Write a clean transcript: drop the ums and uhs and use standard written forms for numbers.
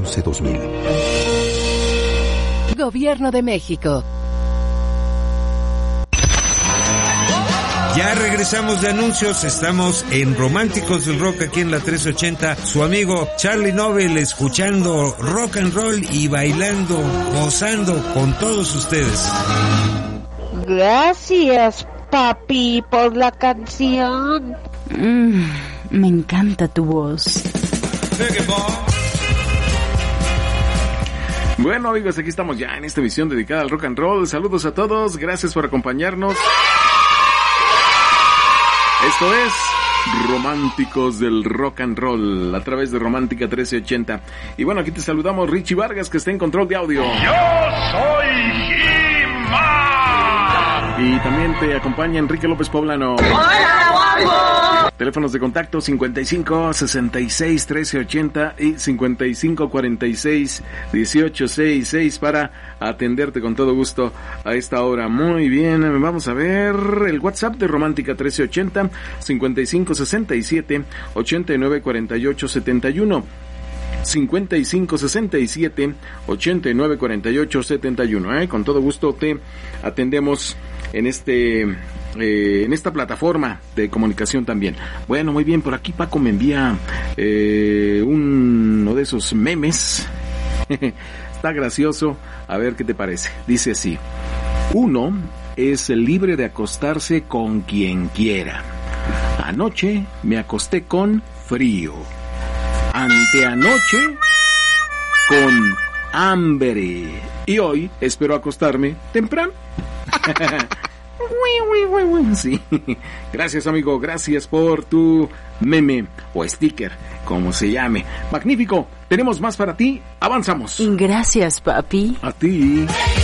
2000. Gobierno de México. Ya regresamos de anuncios, estamos en Románticos del Rock aquí en la 380, su amigo Charlie Nobel escuchando rock and roll y bailando, gozando con todos ustedes. Gracias, papi, por la canción. Me encanta tu voz. Bueno, amigos, aquí estamos ya en esta emisión dedicada al rock and roll. Saludos a todos, gracias por acompañarnos. Esto es Románticos del Rock and Roll a través de Romántica 1380. Y bueno, aquí te saludamos Richie Vargas, que está en control de audio. ¡Yo soy He-Man! Y también te acompaña Enrique López Poblano. ¡Hola, guapo! Teléfonos de contacto 55 66 1380 y 55 46 1866 para atenderte con todo gusto a esta hora. Muy bien, vamos a ver el WhatsApp de Romántica 1380 55 67 89 48 71. 55 67 89 48 71. Con todo gusto te atendemos en esta plataforma de comunicación también. Bueno, muy bien, por aquí Paco me envía uno de esos memes. Está gracioso, a ver qué te parece. Dice así: uno es libre de acostarse con quien quiera. Anoche me acosté con frío. Anteanoche con hambre. Y hoy espero acostarme temprano. Sí. Gracias, amigo, gracias por tu meme o sticker, como se llame. Magnífico, tenemos más para ti, avanzamos. Gracias, papi. A ti.